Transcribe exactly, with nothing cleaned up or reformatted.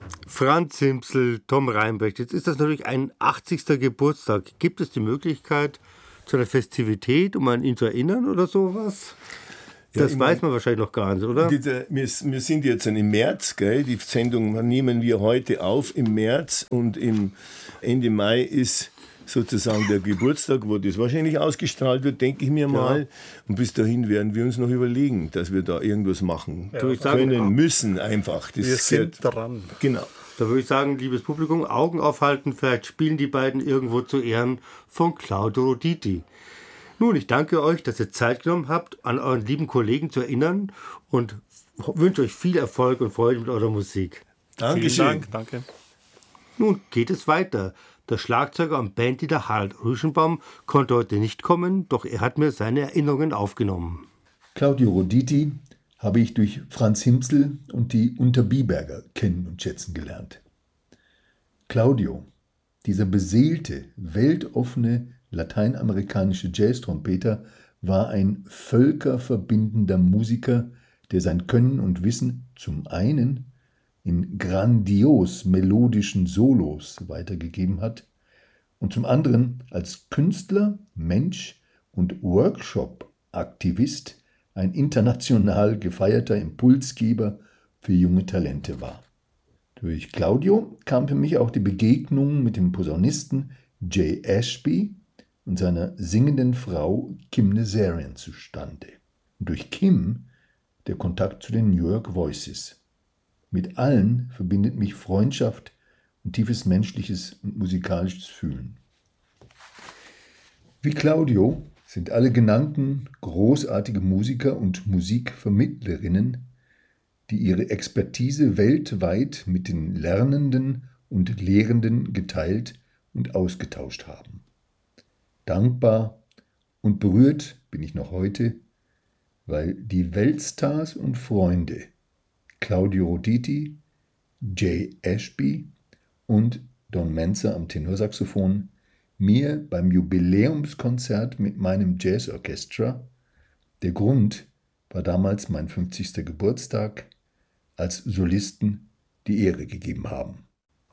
Franz Simsel, Tom Reinbrecht, jetzt ist das natürlich ein achtzigster Geburtstag. Gibt es die Möglichkeit zu einer Festivität, um an ihn zu erinnern oder sowas? Das ja, weiß meine, man wahrscheinlich noch gar nicht, oder? Die, wir, wir sind jetzt im März, gell? Die Sendung nehmen wir heute auf im März und im Ende Mai ist sozusagen der Geburtstag, wo das wahrscheinlich ausgestrahlt wird, denke ich mir mal. Ja. Und bis dahin werden wir uns noch überlegen, dass wir da irgendwas machen ja. können, sagen, müssen einfach. Das wir sind gehört, dran. Genau. Da würde ich sagen, liebes Publikum, Augen aufhalten, vielleicht spielen die beiden irgendwo zu Ehren von Claudio Roditi. Nun, ich danke euch, dass ihr Zeit genommen habt, an euren lieben Kollegen zu erinnern und wünsche euch viel Erfolg und Freude mit eurer Musik. Dankeschön. Vielen Dank, danke. Nun geht es weiter. Der Schlagzeuger und Bandleader Harald Rüschenbaum konnte heute nicht kommen, doch er hat mir seine Erinnerungen aufgenommen. Claudio Roditi habe ich durch Franz Simsel und die Unterbiberger kennen und schätzen gelernt. Claudio, dieser beseelte, weltoffene lateinamerikanische Jazz-Trompeter, war ein völkerverbindender Musiker, der sein Können und Wissen zum einen in grandios melodischen Solos weitergegeben hat und zum anderen als Künstler, Mensch und Workshop-Aktivist ein international gefeierter Impulsgeber für junge Talente war. Durch Claudio kam für mich auch die Begegnung mit dem Posaunisten Jay Ashby und seiner singenden Frau Kim Nazarian zustande. Und durch Kim der Kontakt zu den New York Voices. Mit allen verbindet mich Freundschaft und tiefes menschliches und musikalisches Fühlen. Wie Claudio sind alle genannten großartige Musiker und Musikvermittlerinnen, die ihre Expertise weltweit mit den Lernenden und Lehrenden geteilt und ausgetauscht haben. Dankbar und berührt bin ich noch heute, weil die Weltstars und Freunde Claudio Roditi, Jay Ashby und Don Menzer am Tenorsaxophon mir beim Jubiläumskonzert mit meinem Jazzorchester, der Grund war damals mein fünfzigster Geburtstag, als Solisten die Ehre gegeben haben.